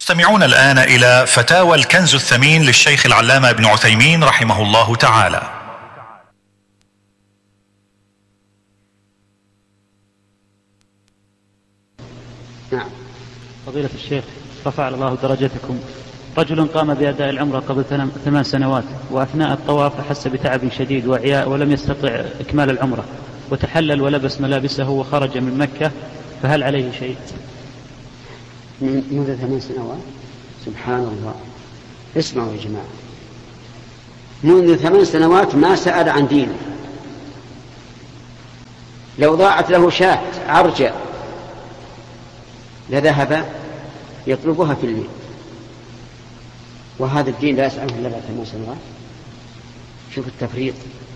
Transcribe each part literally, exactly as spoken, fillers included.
تستمعون الآن إلى فتاوى الكنز الثمين للشيخ العلامة ابن عثيمين رحمه الله تعالى. نعم. فضيلة الشيخ رفع الله درجتكم، رجل قام بأداء العمرة قبل ثمان سنوات وأثناء الطواف أحس بتعب شديد وعياء ولم يستطع إكمال العمرة وتحلل ولبس ملابسه وخرج من مكة، فهل عليه شيء؟ منذ ثمان سنوات؟ سبحان الله. اسمعوا يا جماعة، منذ ثمان سنوات ما سأل عن دينه. لو ضاعت له شاة عرجة لذهب يطلبها في الليل، وهذا الدين لا يسأله إلا بعد ثمان سنوات. شوف التفريط.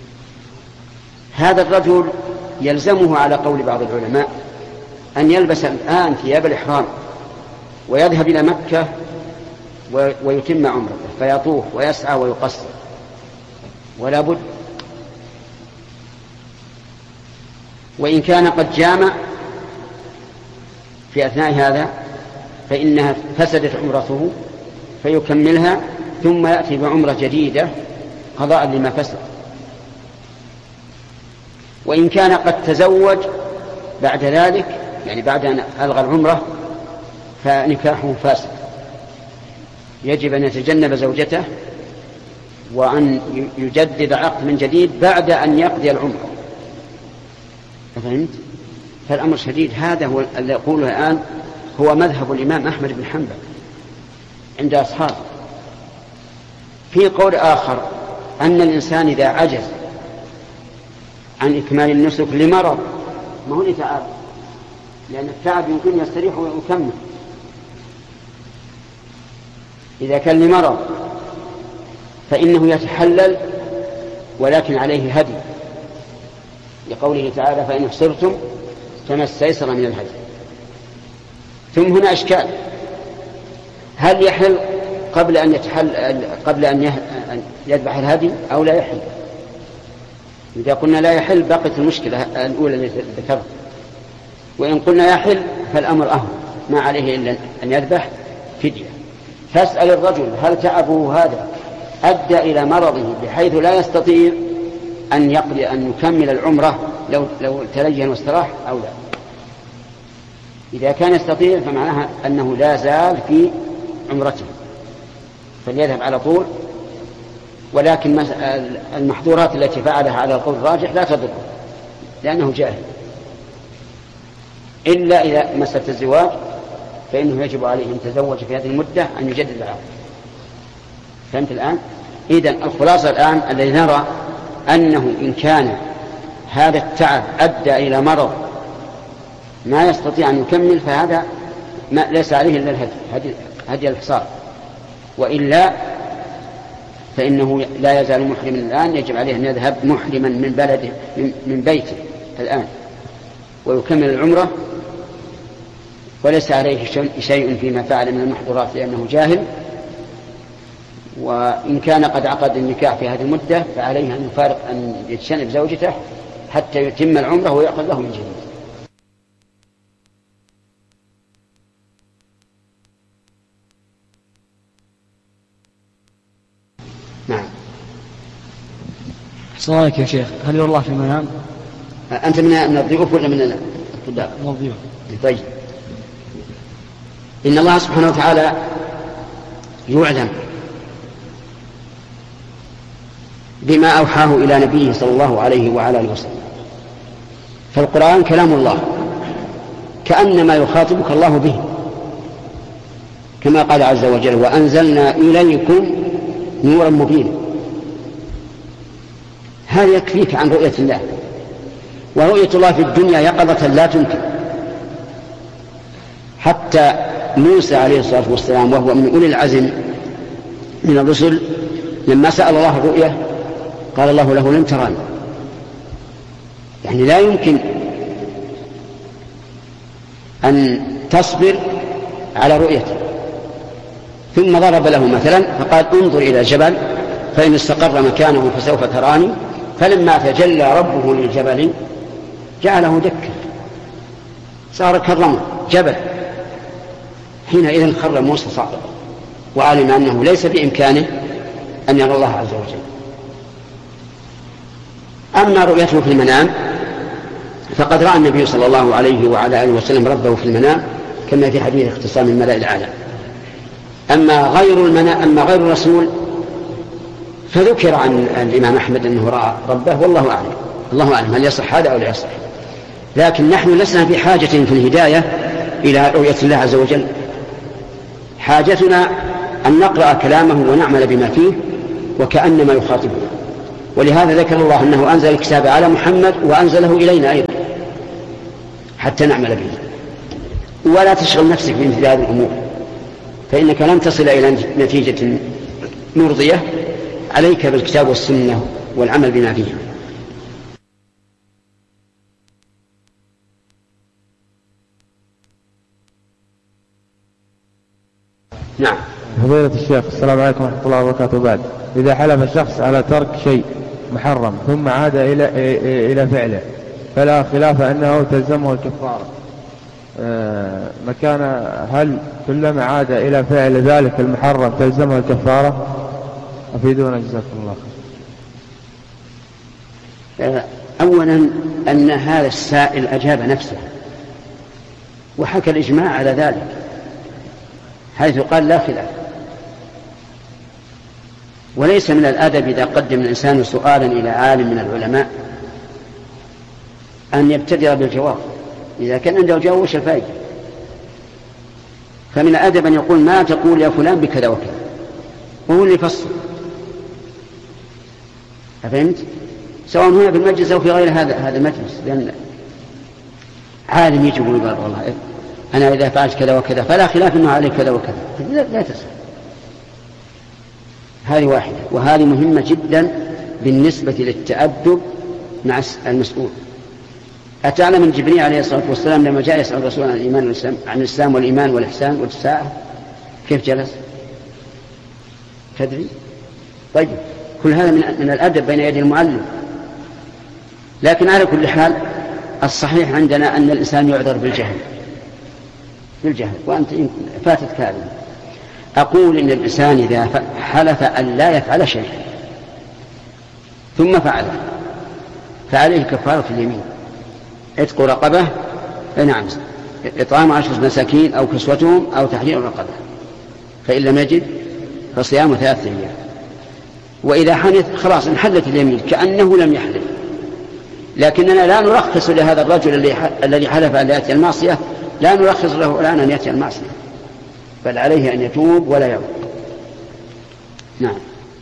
هذا الرجل يلزمه على قول بعض العلماء أن يلبس الآن ثياب الإحرام ويذهب إلى مكة ويتم عمرته، فيطوف ويسعى ويقصر، ولا بد. وإن كان قد جامع في أثناء هذا فإنها فسدت عمرته فيكملها ثم يأتي بعمرة جديدة قضاء لما فسد. وإن كان قد تزوج بعد ذلك، يعني بعد أن ألغى العمرة، فنكاحه فاسد، يجب أن يتجنب زوجته وأن يجدد عقد من جديد بعد أن يقضي العمرة. فهمت؟ فالأمر شديد. هذا هو الذي يقوله الآن هو مذهب الإمام أحمد بن حنبل عند أصحابه. في قول آخر أن الإنسان إذا عجز عن إكمال النسك لمرض، ما هو لتعب، لأن التعب يمكن يستريح ويكمل. إذا كان لمرض فإنه يتحلل ولكن عليه هدي، لقوله تعالى فإن احصرتم فما استيسر من الهدي. ثم هنا أشكال: هل يحل قبل أن يتحل قبل أن يذبح الهدي أو لا يحل؟ إذا قلنا لا يحل بقت المشكلة الأولى التي ذكرت، وإن قلنا يحل فالأمر أهون، ما عليه إلا أن يذبح فدية. فاسأل الرجل هل تعبه هذا أدى إلى مرضه بحيث لا يستطيع أن يقضي أن يكمل العمرة لو لو تلين واستراح أو لا. إذا كان يستطيع فمعناها أنه لا زال في عمرته فليذهب على طول، ولكن المحظورات التي فعلها على القول الراجح لا تضر لأنه جاهل، إلا إذا مسألة الزواج فإنه يجب عليه إن تزوج في هذه المدة أن يجدد العقد. فهمت الآن؟ إذن الخلاصة الآن الذي نرى أنه إن كان هذا التعب أدى إلى مرض ما يستطيع أن يكمل فهذا ما ليس عليه إلا الهدي، هدي, هدي الحصار، وإلا فإنه لا يزال محرما الآن، يجب عليه أن يذهب محرما من بلده من بيته الآن ويكمل العمرة، وليس عليه شيء فيما فعل من المحظورات لأنه جاهل. وإن كان قد عقد النكاح في هذه المدة فعليه أن يفارق أن يتشنب زوجته حتى يتم العمرة ويأخذ له من جديد. نعم. السلام عليكم يا شيخ، هل يرى الله في المنام؟ أنت من الضيوف ولا من الطلاب؟ من الضيوف. طيب. إن الله سبحانه وتعالى يعلم بما أوحاه إلى نبيه صلى الله عليه وعلى آله وسلم، فالقرآن كلام الله كأنما يخاطبك الله به، كما قال عز وجل وأنزلنا إليكم نورا مبينا. هذا يكفيك عن رؤية الله، ورؤية الله في الدنيا يقظة لا تمكن. حتى موسى عليه الصلاة والسلام وهو من أولي العزم من الرسل لما سأل الله الرؤية قال الله له لن تراني، يعني لا يمكن أن تصبر على رؤيته. ثم ضرب له مثلا فقال انظر إلى الجبل فإن استقر مكانه فسوف تراني، فلما تجلى ربه للجبل جعله دكا صار كالرمل جبل. حينئذ خر موسى صعبا وعلم أنه ليس بإمكانه أن يرى الله عز وجل. أما رؤيته في المنام فقد رأى النبي صلى الله عليه وعلى آله وسلم ربه في المنام كما في حديث اختصام الملأ الأعلى. أما غير المنام أما غير الرسول فذكر عن الإمام أحمد أنه رأى ربه، والله أعلم. الله أعلم هل يصح هذا أو لا يصح، لكن نحن لسنا في حاجة في الهداية إلى رؤية الله عز وجل. حاجتنا أن نقرأ كلامه ونعمل بما فيه وكأنما يخاطبنا. ولهذا ذكر الله أنه أنزل الكتاب على محمد وأنزله إلينا أيضا حتى نعمل به. ولا تشغل نفسك بمثل هذه الأمور، فإنك لن تصل إلى نتيجة مرضية. عليك بالكتاب والسنة والعمل بما فيها. نعم. فضيلة الشيخ، السلام عليكم ورحمة الله وبركاته. بعد، إذا حلف الشخص على ترك شيء محرم ثم عاد إلى إلى فعله فلا خلاف أنه تلزمه الكفارة، مكان هل كلما عاد إلى فعل ذلك المحرم تلزمه الكفارة؟ أفيدونا جزاكم الله خير. أولا أن هذا السائل أجاب نفسه وحكى الإجماع على ذلك، حيث قال لا خلاف. وليس من الأدب إذا قدم الإنسان سؤالا إلى عالم من العلماء أن يبتدر بالجواب. إذا كان عنده جواب وش الفائدة؟ فمن الأدب أن يقول ما تقول يا فلان بكذا وكذا، وهو اللي يفصل. أفهمت؟ سواء هنا في المجلس أو في غير هذا هذا المجلس، لأن عالم يجب يقول والله أنا إذا فعلت كذا وكذا فلا خلاف أنه عليه كذا وكذا، لا, لا تسأل. هذه واحدة، وهذه مهمة جدا بالنسبة للتأدب مع المسؤول. أتعلم أن جبريل عليه الصلاة والسلام لما جاء يسأل الرسول عن الإيمان والإسلام، عن الإسلام والإيمان والإحسان والساعة، كيف جلس؟ تدري؟ طيب، كل هذا من, من الأدب بين يدي المعلم. لكن على كل حال الصحيح عندنا أن الإنسان يعذر بالجهل بالجهل وأنت فاتتك هذا. أقول إن الإنسان إذا حلف أن لا يفعل شيء ثم فعله فعليه كفارة اليمين، عتق رقبة، نعم، إطعام عشرة مساكين أو كسوتهم أو تحرير رقبة، فإن لم يجد فصيام ثلاثة أيام. وإذا حنث خلاص انحلت اليمين كأنه لم يحلف. لكننا لا نرخص لهذا الرجل الذي حلف أن لا يأتي المعصية، لا نرخص له الآن أن يأتي المعصية، بل عليه أن يتوب ولا يعود. نعم.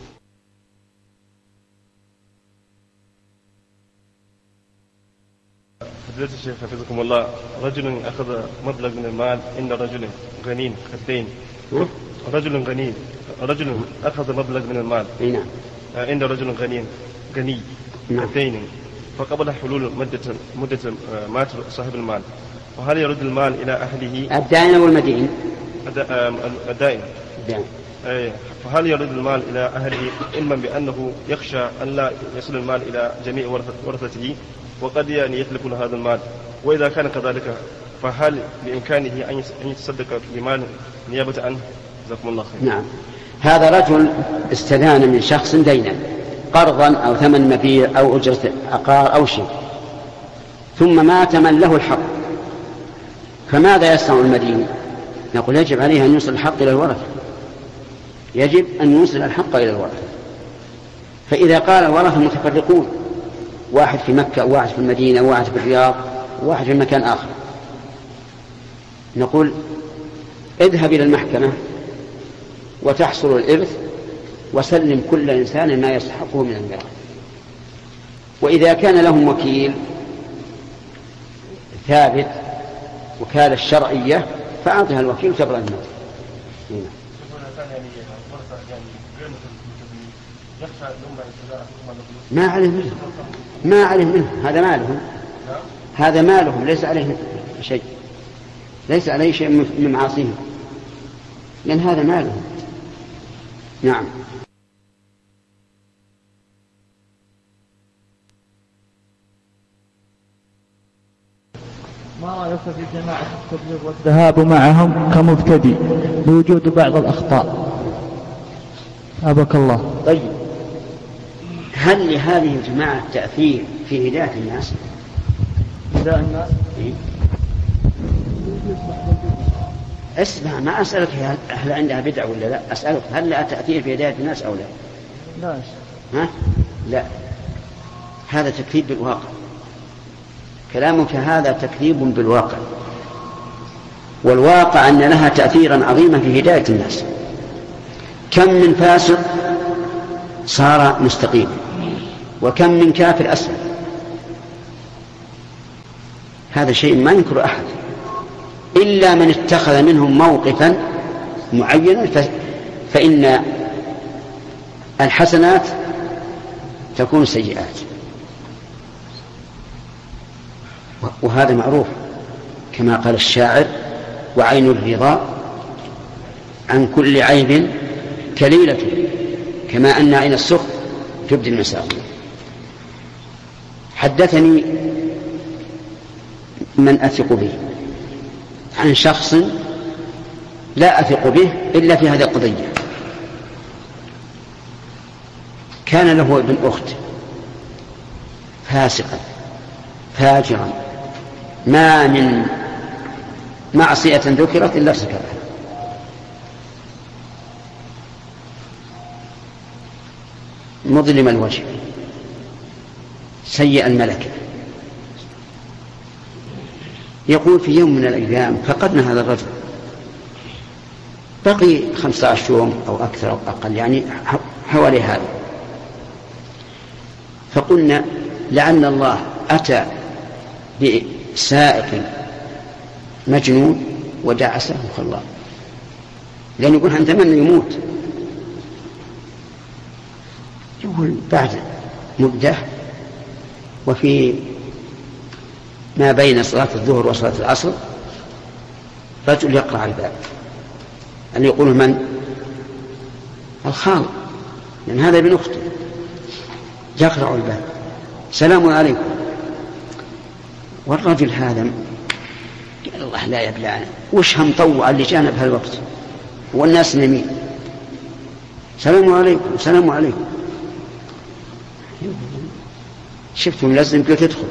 فضيلة الشيخ حفظكم الله، رجل أخذ مبلغ من المال عند رجل غني كالدين. رجل غني رجل أخذ مبلغ من المال نعم. عند رجل غني غني كالدين، فقبل حلول مدة مدة مات صاحب المال، وهل يرد المال إلى أهله؟ الدائن أو المدين؟ الدائن. فهل يرد المال إلى أهله علما بأنه يخشى أن لا يصل المال إلى جميع ورثته وقد يعني يتلفون هذا المال؟ وإذا كان كذلك فهل بإمكانه أن يتصدق بمال نيابة عنه؟ جزاكم الله خير. نعم. هذا رجل استدان من شخص دينا، قرضا أو ثمن مبيع أو أجرة عقار أو شيء، ثم مات من له الحق، فماذا يصنع المدين؟ نقول يجب عليه أن يوصل الحق إلى الورثة، يجب أن يوصل الحق إلى الورثة. فإذا قال الورثة متفرقون، واحد في مكة وواحد في المدينة وواحد في الرياض وواحد في مكان آخر، نقول اذهب إلى المحكمة وتحصل الإرث وسلم كل إنسان ما يستحقه من الميراث. وإذا كان لهم وكيل ثابت وكالة الشرعية فأعطها الوكيل تبرأ المال. ما عليه منه، ما عليه منه، هذا مالهم، هذا مالهم، ليس عليه شيء، ليس عليه شيء من معاصيهم، لأن هذا مالهم. نعم. ما رأيك في جماعة التبليغ والذهاب معهم كمبتدئ لوجود بعض الأخطاء؟ أبك الله. طيب، هل لهذه الجماعة تأثير في هداية الناس؟ هداية الناس؟ إيه؟ اسمع، ما أسألك هل عندها بدع ولا لا، أسألك هل لها تأثير في هداية الناس أو لا؟ لا. ها؟ لا، هذا تكذيب بالواقع. كلامك هذا تكذيب بالواقع، والواقع أن لها تأثيرا عظيما في هداية الناس. كم من فاسق صار مستقيما، وكم من كافر أسلم. هذا شيء ما ينكر أحد إلا من اتخذ منهم موقفا معينا، فإن الحسنات تكون سيئات، وهذا معروف كما قال الشاعر: وعين الرضا عن كل عيب كليلة، كما أن عين السخط تبدي المساوئ. حدثني من أثق به عن شخص لا أثق به إلا في هذه القضية. كان له ابن أخت فاسقا فاجرا، ما من معصية ذكرت إلا ارتكبها. مظلم الوجه، سيء الملكة. يقول: في يوم من الأيام فقدنا هذا الرجل، بقي خمسة عشر يوم أو أكثر أو أقل، يعني حوالي هذا. فقلنا: لعل الله أتى بسائق مجنون ودعسه خلاه، لأن يقول نتمنى يموت. يقول بعد مدة، وفي ما بين صلاة الظهر وصلاة العصر، رجل يقرأ على الباب، أن يقول: من؟ الخال، لأن هذا ابن أخته. يقرأ على الباب: سلام عليكم. والرجل هذا قال: الله لا يبلعنا، وش هم طوع اللي جانا بهالوقت والناس نايمين؟ سلام عليكم سلام عليكم. شفت ملزم، قلت: ادخل.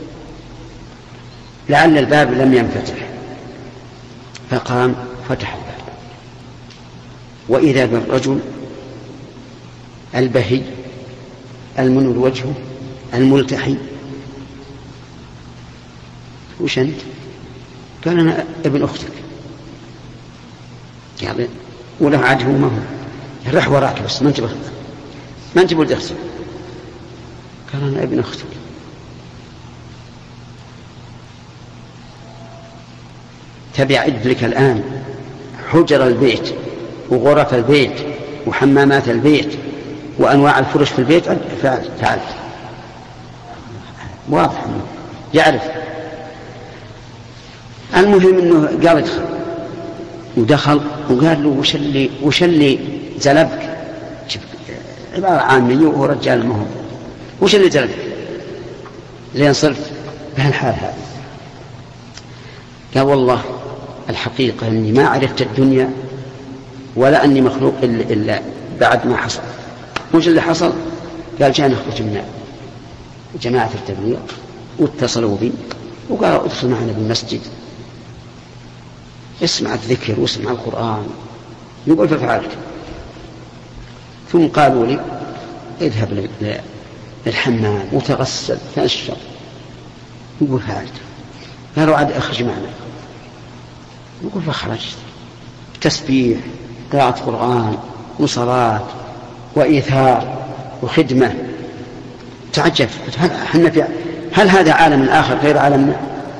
لعل الباب لم ينفتح، فقام فتح الباب، وإذا بالرجل البهي المنور وجهه الملتحي. وش أنت؟ قال: أنا ابن أختك. قال: وله عاده ما هو، رح وراك بس ما انت ما انت ولد أختك. قال: أنا ابن أختك. تبع عد لك الآن حجر البيت وغرف البيت وحمامات البيت وأنواع الفرش في البيت. فعلت فعلت واضح يعرف. المهم أنه قال: ادخل. ودخل وقال له: وش اللي وش اللي زلبك؟ عبارة عامية وهو رجال مهم. وش اللي زلبك لين صرت بهالحال هذا؟ قال: والله الحقيقة أني ما عرفت الدنيا ولا أني مخلوق إلا بعد ما حصل. وش اللي حصل؟ قال: جاءنا أخوة من جماعة التبليغ واتصلوا بي وقالوا: ادخل معنا بالمسجد، اسمع الذكر واسمع القرآن. يقول: ففعلت. ثم قالوا لي: اذهب للحمام وتغسل تنشر. يقول: فعلت. قالوا: عاد اخرج معنا. يقول: فخرجت. تسبيح، قراءة قرآن وصلاة وإيثار وخدمة. تعجب، هل, في هل هذا عالم آخر غير عالمنا؟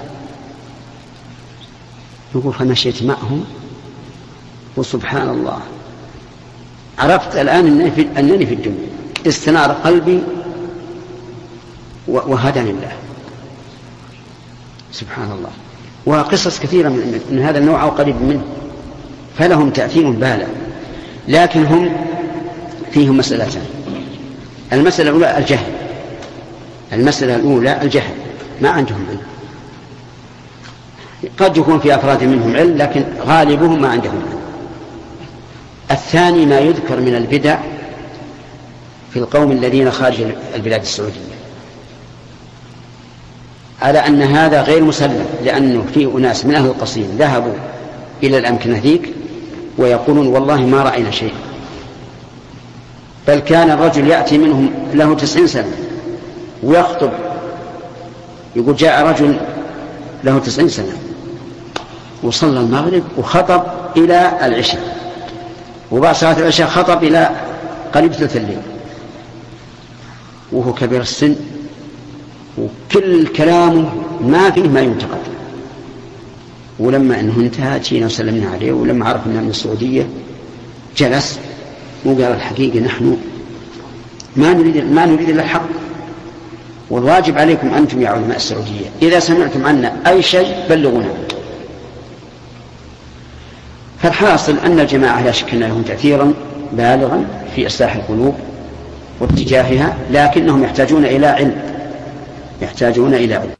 يقول: فمشيت معهم وسبحان الله عرفت الآن أنني في الدنيا، استنار قلبي وهداني الله. سبحان الله. وقصص كثيرة من هذا النوع أو قريب منه، فلهم تأثير بالغ. لكن هم فيهم مسألتان. المسألة الأولى الجهل، المسألة الأولى الجهل، ما عندهم علم. قد يكون في أفراد منهم علم لكن غالبهم ما عندهم علم. الثاني ما يذكر من البدع في القوم الذين خارج البلاد السعودية، على أن هذا غير مسلم، لأنه في أناس من أهل القصيم ذهبوا إلى الأمكنة ذيك ويقولون والله ما رأينا شيء، بل كان الرجل يأتي منهم له تسعين سنة ويخطب، يقول جاء رجل له تسعين سنة وصلى المغرب وخطب إلى العشاء، وبعد صلاة العشاء خطب إلى قريب ثلث الليل، وهو كبير السن وكل كلامه ما فيه ما ينتقد. ولما انه انتهى جينا وسلمنا عليه، ولما عرف انه من السعودية جلس وقال الحقيقة نحن ما نريد ما نريد الا الحق، والواجب عليكم انتم يا علماء السعودية اذا سمعتم عنا اي شيء بلغونا. فالحاصل ان الجماعة لا شك ان لهم تأثيرا بالغا في اصلاح القلوب واتجاهها، لكنهم يحتاجون الى علم يحتاجون الى علم.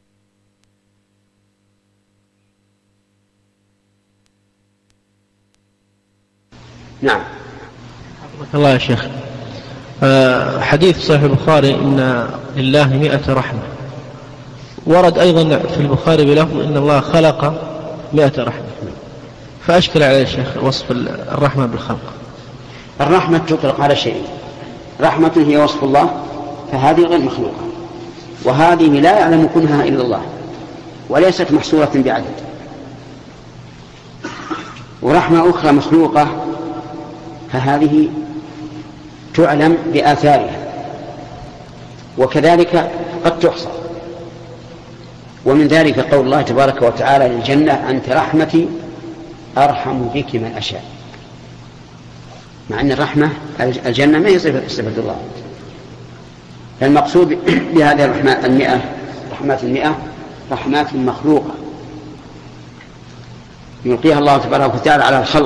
نعم. حفظك الله يا شيخ. حديث صحيح البخاري إن لله مئة رحمة، ورد أيضا في البخاري بلفظ إن الله خلق مئة رحمة، فأشكل على الشيخ وصف الرحمة بالخلق. الرحمة تطلق على شيء، رحمة هي وصف الله فهذه غير مخلوقة، وهذه لا يعلم كنها إلا الله وليست محصورة بعدد. ورحمة أخرى مخلوقة فهذه تعلم بآثارها، وكذلك قد تحصى. ومن ذلك قول الله تبارك وتعالى للجنة أنت رحمتي أرحم بك من أشاء، مع أن الرحمة الجنة ما هي صفة الله. فالمقصود بهذه الرحمات المئة رحمات المئة رحمات مخلوقة يلقيها الله تبارك وتعالى على الخلق،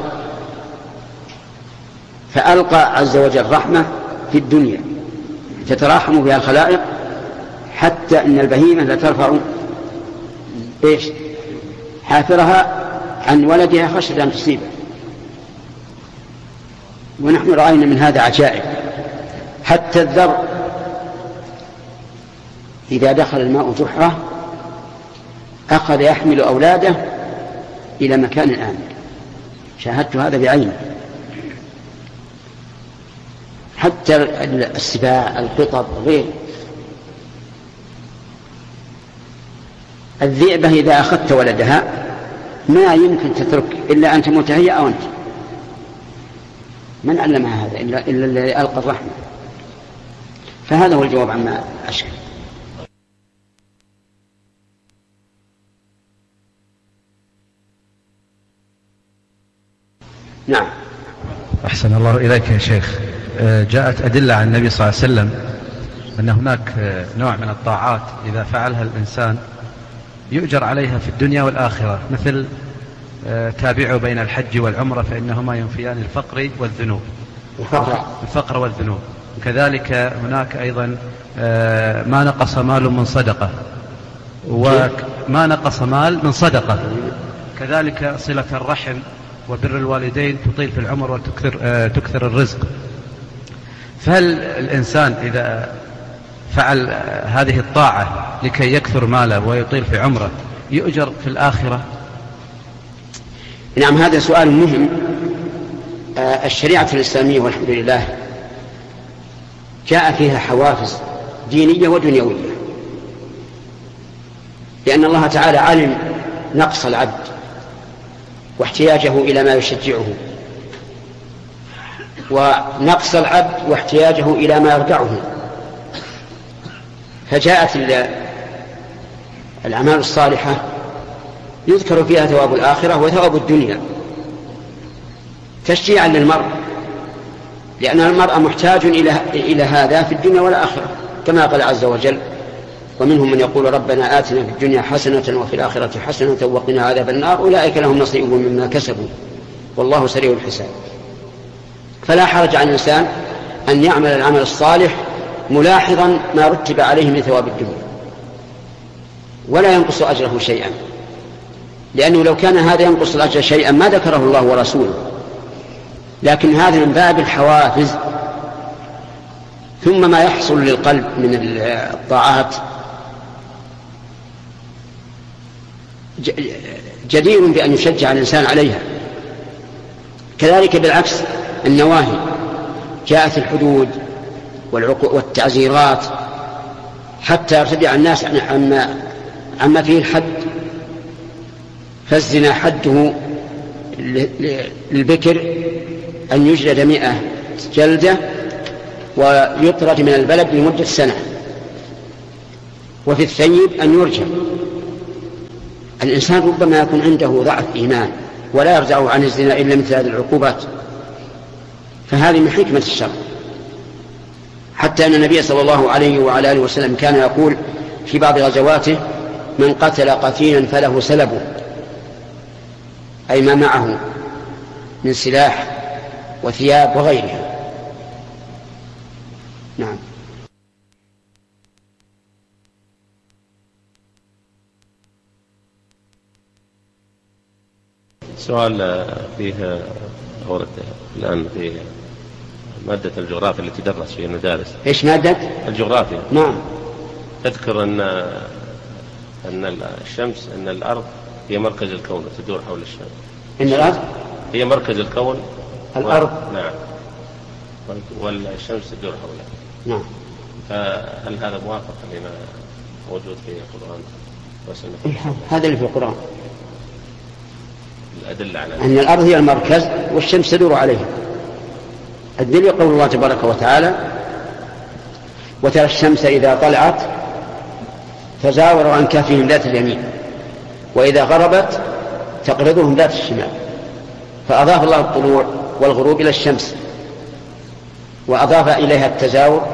فألقى عز وجل رحمة في الدنيا تتراحم بها الخلائق، حتى إن البهيمة لترفع إيش حافرها عن ولدها خشية أن تصيبه. ونحن رأينا من هذا عجائب، حتى الذر إذا دخل الماء جحره أخذ يحمل أولاده إلى مكان آمن، شاهدت هذا بعيني. حتى السباع القطط غير. الذئبة إذا أخذت ولدها ما يمكن تترك إلا أن تموت هي أو أنت. من علمها هذا إلا, إلا الذي ألقى الرحمة؟ فهذا هو الجواب عما أشكل. نعم. أحسن الله إليك يا شيخ. جاءت أدلة عن النبي صلى الله عليه وسلم أن هناك نوع من الطاعات إذا فعلها الإنسان يؤجر عليها في الدنيا والآخرة، مثل تابعوا بين الحج والعمرة فإنهما ينفيان الفقر والذنوب الفقر والذنوب. وكذلك هناك أيضا ما نقص مال من صدقة، وما نقص مال من صدقة، كذلك صلة الرحم وبر الوالدين تطيل في العمر وتكثر تكثر الرزق. فهل الإنسان إذا فعل هذه الطاعة لكي يكثر ماله ويطيل في عمره يؤجر في الآخرة؟ نعم، هذا سؤال مهم. الشريعة الإسلامية والحمد لله جاء فيها حوافز دينية ودنيوية، لأن الله تعالى علم نقص العبد واحتياجه إلى ما يشجعه، ونقص العبد واحتياجه إلى ما يرجعه، فجاءت الأعمال الصالحة يذكر فيها ثواب الآخرة وثواب الدنيا تشجيعا للمرء، لأن المرء محتاج إلى إلى هذا في الدنيا والآخرة، كما قال عز وجل: ومنهم من يقول ربنا آتنا في الدنيا حسنة وفي الآخرة حسنة وقنا عذاب النار أولئك لهم نصيب مما كسبوا والله سريع الحساب. فلا حرج على الإنسان أن يعمل العمل الصالح ملاحظا ما رتب عليه من ثواب الدنيا، ولا ينقص أجره شيئا، لأنه لو كان هذا ينقص الأجر شيئا ما ذكره الله ورسوله، لكن هذا من باب الحوافز. ثم ما يحصل للقلب من الطاعات جدير بأن يشجع الإنسان عليها. كذلك بالعكس النواهي، جاءت الحدود والتعزيرات حتى يرتدع الناس عما, عما فيه الحد. فالزنا حده للبكر أن يجلد مئة جلدة ويطرد من البلد لمدة سنة، وفي الثيب أن يرجم. الإنسان ربما يكون عنده ضعف إيمان ولا يرجع عن الزنا إلا مثل هذه العقوبات، فهذه من حكمة الشرع. حتى أن النبي صلى الله عليه وعلى آله وسلم كان يقول في بعض غزواته: من قتل قتيلا فله سلبه، أي ما معه من سلاح وثياب وغيرها. نعم. سؤال فيه أورد الآن في مادة الجغرافيا التي تدرس في المدارس. إيش مادة؟ الجغرافيا. نعم. تذكر أن أن الشمس أن الأرض هي مركز الكون وتدور حول الشمس. إن الأرض هي مركز الكون. الأرض. و... نعم. والشمس تدور حولها. نعم. فهل هذا موافق لما موجود في القرآن وسنة؟ هذا اللي في القرآن. الأدلة على أن الأرض هي المركز والشمس تدور عليها. الدليل قول الله تبارك وتعالى: وترى الشمس إذا طلعت تزاور عن كهفهم ذات اليمين وإذا غربت تقرضهم ذات الشمال. فأضاف الله الطلوع والغروب إلى الشمس، وأضاف إليها التزاور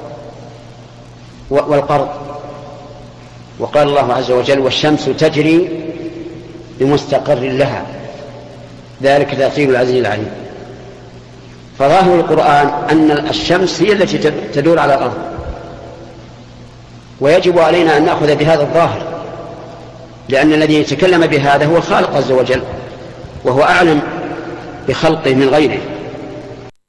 والقرض. وقال الله عز وجل: والشمس تجري بمستقر لها ذلك تأثير العزيز العليم. فظاهر القرآن أن الشمس هي التي تدور على الأرض، ويجب علينا أن نأخذ بهذا الظاهر، لأن الذي يتكلم بهذا هو الخالق عز وجل، وهو أعلم بخلقه من غيره.